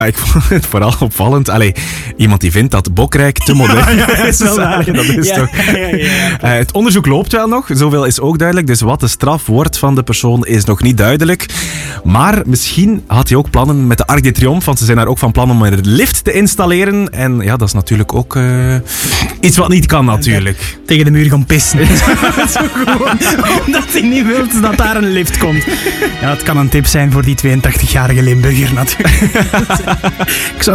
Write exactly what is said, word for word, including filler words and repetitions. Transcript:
Ik vond het vooral opvallend. Allee, iemand die vindt dat Bokrijk te modern ja, ja, is. is wel waar. Dat is Ja, toch... ja, ja, ja. Uh, het onderzoek loopt wel nog, zoveel is ook duidelijk. Dus wat de straf wordt van de persoon is nog niet duidelijk. Maar misschien had hij ook plannen met de Arc de Triomphe, want ze zijn daar ook van plan om een lift te installeren. En ja, dat is natuurlijk ook uh, iets wat niet kan natuurlijk. Tegen de muur gaan pissen. Zo gewoon, omdat hij niet wil dat daar een lift komt. Ja, het kan een tip zijn voor die tweeëntachtigjarige Limburger natuurlijk. Ik zou